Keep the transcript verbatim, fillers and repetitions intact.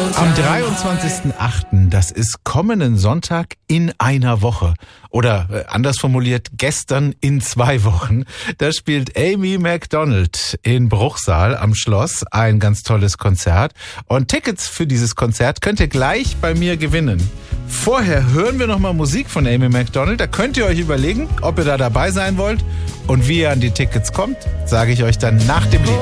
Am dreiundzwanzigsten achten, das ist kommenden Sonntag in einer Woche. Oder äh, anders formuliert, gestern in zwei Wochen. Da spielt Amy Macdonald in Bruchsal am Schloss ein ganz tolles Konzert. Und Tickets für dieses Konzert könnt ihr gleich bei mir gewinnen. Vorher hören wir nochmal Musik von Amy Macdonald. Da könnt ihr euch überlegen, ob ihr da dabei sein wollt. Und wie ihr an die Tickets kommt, sage ich euch dann nach dem Lied.